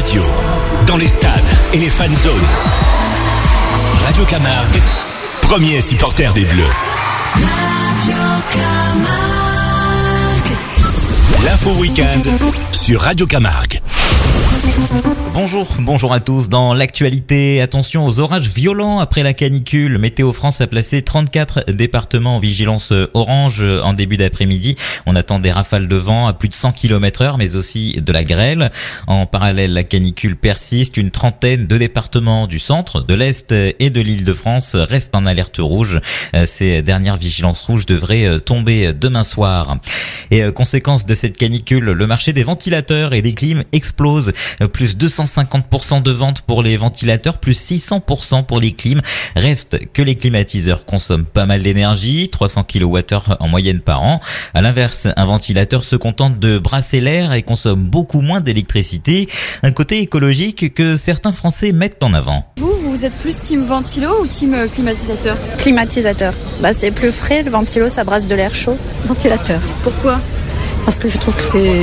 radio, dans les stades et les fan zones. Radio Camargue, premier supporter des Bleus. Radio Camargue. L'info week-end sur Radio Camargue. Bonjour à tous. Dans l'actualité, attention aux orages violents après la canicule. Météo France a placé 34 départements en vigilance orange en début d'après-midi. On attend des rafales de vent à plus de 100 km/h, mais aussi de la grêle. En parallèle, la canicule persiste. Une trentaine de départements du centre, de l'Est et de l'Île-de-France restent en alerte rouge. Ces dernières vigilances rouges devraient tomber demain soir. Et conséquence de cette canicule, le marché des ventilateurs et des clims explose. Plus 250% de ventes pour les ventilateurs, plus 600% pour les clims. Reste que les climatiseurs consomment pas mal d'énergie, 300 kWh en moyenne par an. À l'inverse, un ventilateur se contente de brasser l'air et consomme beaucoup moins d'électricité. Un côté écologique que certains Français mettent en avant. Vous êtes plus team ventilo ou team climatisateur ? Climatiseur. C'est plus frais, le ventilo ça brasse de l'air chaud. Ventilateur. Pourquoi ? Parce que je trouve que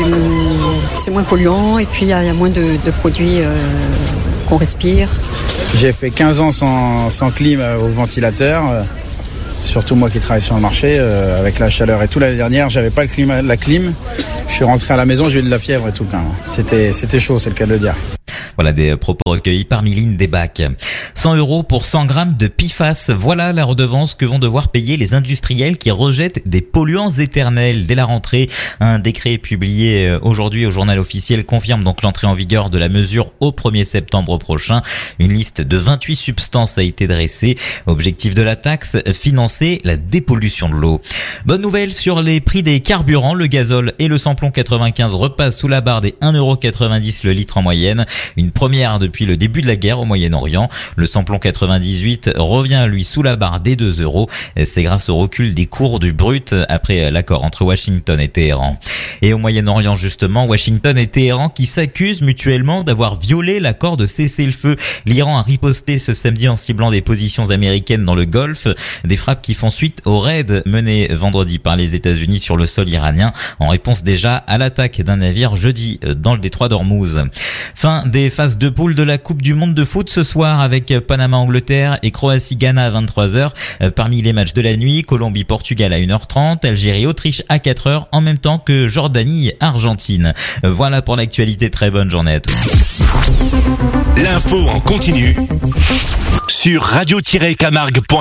c'est moins polluant et puis il y a moins de produits qu'on respire. J'ai fait 15 ans sans clim au ventilateur, surtout moi qui travaille sur le marché, avec la chaleur et tout. L'année dernière, j'avais pas la clim. Je suis rentré à la maison, j'ai eu de la fièvre et tout. C'était chaud, c'est le cas de le dire. Voilà des propos recueillis par Miline Desbacs. 100 € pour 100 grammes de PFAS. Voilà la redevance que vont devoir payer les industriels qui rejettent des polluants éternels dès la rentrée. Un décret publié aujourd'hui au journal officiel confirme donc l'entrée en vigueur de la mesure au 1er septembre prochain. Une liste de 28 substances a été dressée. Objectif de la taxe, financer la dépollution de l'eau. Bonne nouvelle sur les prix des carburants. Le gazole et le samplon 95 repassent sous la barre des 1,90 € le litre en moyenne. Une première depuis le début de la guerre au Moyen-Orient. Le samplon 98 revient lui sous la barre des 2 €. C'est grâce au recul des cours du brut après l'accord entre Washington et Téhéran. Et au Moyen-Orient justement, Washington et Téhéran qui s'accusent mutuellement d'avoir violé l'accord de cessez-le-feu. L'Iran a riposté ce samedi en ciblant des positions américaines dans le Golfe. Des frappes qui font suite au raid mené vendredi par les États-Unis sur le sol iranien en réponse déjà à l'attaque d'un navire jeudi dans le détroit d'Ormuz. Fin des phases de poule de la Coupe du Monde de foot ce soir avec Panama-Angleterre et Croatie-Ghana à 23h. Parmi les matchs de la nuit, Colombie-Portugal à 1h30, Algérie-Autriche à 4h en même temps que Jordanie-Argentine. Voilà pour l'actualité, très bonne journée à tous. L'info en continu sur radio-camargue.fr.